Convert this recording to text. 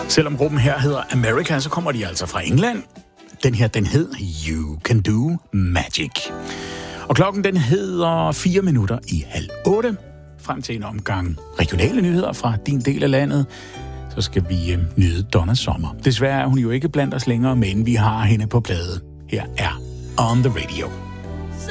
Selvom gruppen her hedder America, så kommer de altså fra England. Den her, den hed You Can Do Magic. Og klokken, den hedder 7:04. Frem til en omgang regionale nyheder fra din del af landet, så skal vi nyde Donna Summer. Desværre er hun jo ikke blandt os længere, men vi har hende på plade. Her er On The Radio.